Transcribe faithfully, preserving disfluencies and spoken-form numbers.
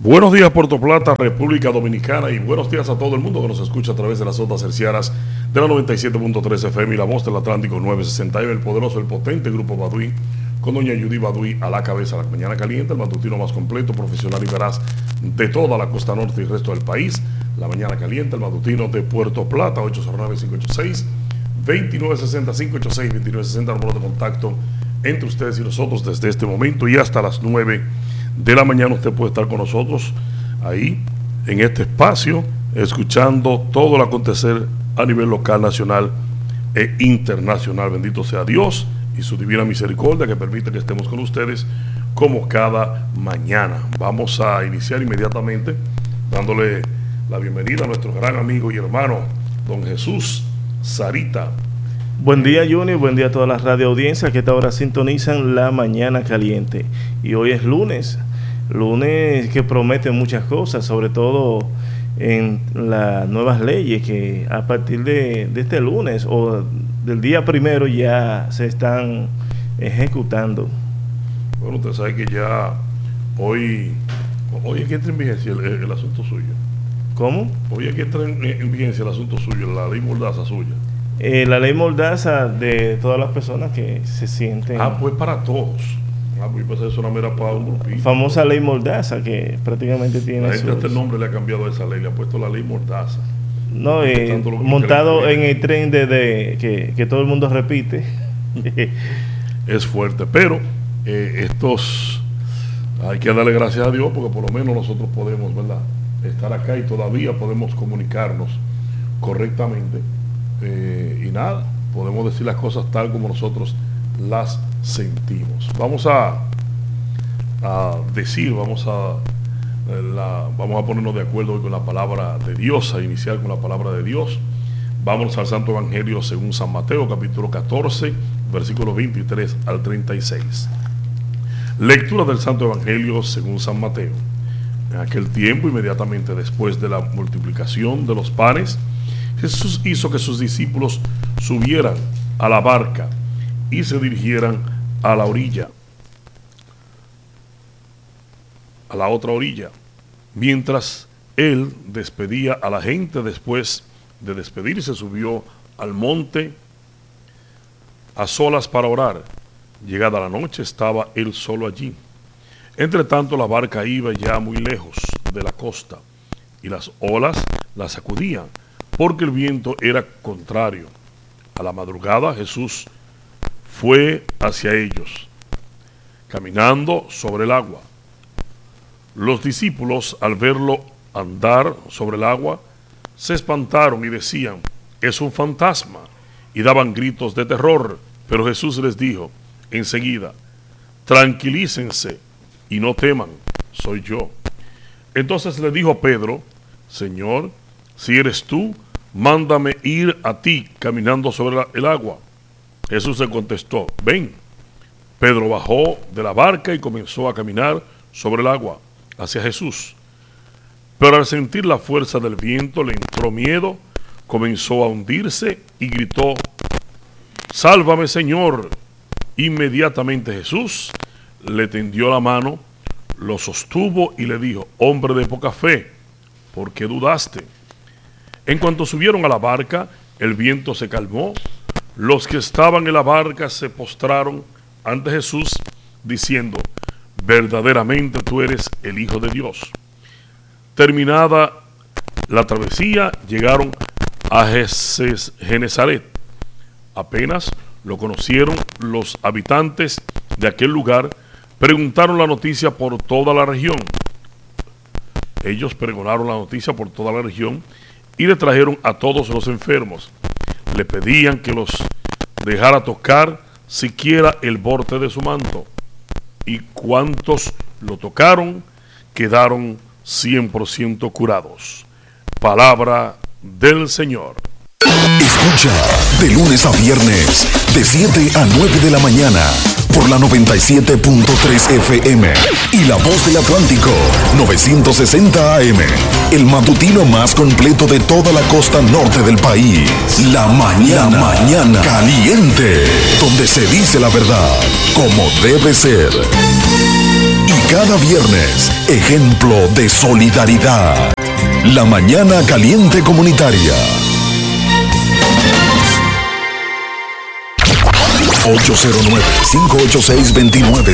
Buenos días, Puerto Plata, República Dominicana, y buenos días a todo el mundo que nos escucha a través de las ondas hercianas de la noventa y siete punto tres F M y la voz del Atlántico novecientos sesenta y uno, el poderoso, el potente Grupo Baduy, con doña Judy Baduy a la cabeza. La mañana caliente, el matutino más completo, profesional y veraz de toda la costa norte y el resto del país. La mañana caliente, el matutino de Puerto Plata, ocho cero nueve, cinco ocho seis, dos nueve seis cero, cinco ocho seis, dos nueve seis cero, número de contacto entre ustedes y nosotros desde este momento y hasta las nueve de la mañana. Usted puede estar con nosotros ahí en este espacio escuchando todo el acontecer a nivel local, nacional e internacional. Bendito sea Dios y su divina misericordia que permite que estemos con ustedes como cada mañana. Vamos a iniciar inmediatamente dándole la bienvenida a nuestro gran amigo y hermano don Jesús Sarita. Buen día, Junior, buen día a todas las radio audiencias que a esta hora sintonizan La Mañana Caliente. Y hoy es lunes, lunes que promete muchas cosas, sobre todo en las nuevas leyes que a partir de, de este lunes o del día primero ya se están ejecutando. Bueno, usted sabe que ya hoy, hoy es que entra en vigencia el, el, el asunto suyo. ¿Cómo? Hoy es que entra en, en vigencia el asunto suyo, la ley mordaza suya. Eh, la ley mordaza de todas las personas que se sienten... Ah, pues para todos. Ah, pues eso es una mera para un grupito. Famosa ley mordaza que prácticamente tiene... La gente sus... hasta el nombre le ha cambiado a esa ley, le ha puesto la ley mordaza. No, eh, montado en el tren de, de que, que todo el mundo repite. Es fuerte, pero eh, estos... Hay que darle gracias a Dios porque por lo menos nosotros podemos, ¿verdad?, estar acá y todavía podemos comunicarnos correctamente. Eh, y nada, podemos decir las cosas tal como nosotros las sentimos. Vamos a, a decir, vamos a, la, vamos a ponernos de acuerdo hoy con la palabra de Dios, a iniciar con la palabra de Dios. Vamos al Santo Evangelio según San Mateo, capítulo catorce, versículos veintitrés al treinta y seis. Lectura del Santo Evangelio según San Mateo. En aquel tiempo, inmediatamente después de la multiplicación de los panes, Jesús hizo que sus discípulos subieran a la barca y se dirigieran a la orilla, a la otra orilla, mientras él despedía a la gente. Después de despedirse, subió al monte a solas para orar. Llegada la noche, estaba él solo allí. Entre tanto, la barca iba ya muy lejos de la costa y las olas la sacudían, porque el viento era contrario. A la madrugada Jesús fue hacia ellos, caminando sobre el agua. Los discípulos, al verlo andar sobre el agua, se espantaron y decían: es un fantasma, y daban gritos de terror. Pero Jesús les dijo enseguida: tranquilícense y no teman, soy yo. Entonces le dijo Pedro: Señor, si eres tú, mándame ir a ti caminando sobre la, el agua. Jesús le contestó: ven. Pedro bajó de la barca y comenzó a caminar sobre el agua hacia Jesús. Pero al sentir la fuerza del viento le entró miedo, comenzó a hundirse y gritó: sálvame, Señor. Inmediatamente Jesús le tendió la mano, lo sostuvo y le dijo: hombre de poca fe, ¿por qué dudaste? En cuanto subieron a la barca, el viento se calmó. Los que estaban en la barca se postraron ante Jesús, diciendo: verdaderamente tú eres el Hijo de Dios. Terminada la travesía, llegaron a Genesaret. Apenas lo conocieron los habitantes de aquel lugar, preguntaron la noticia por toda la región. Ellos pregonaron la noticia por toda la región y le trajeron a todos los enfermos. Le pedían que los dejara tocar siquiera el borde de su manto. Y cuantos lo tocaron, quedaron cien por ciento curados. Palabra del Señor. Escucha de lunes a viernes, de siete a nueve de la mañana, por la noventa y siete punto tres F M y La Voz del Atlántico, novecientos sesenta A M, el matutino más completo de toda la costa norte del país. La Mañana, la mañana Caliente, donde se dice la verdad como debe ser. Y Cada viernes, ejemplo de solidaridad. La Mañana Caliente Comunitaria. ocho cero nueve, cinco ocho seis, dos nueve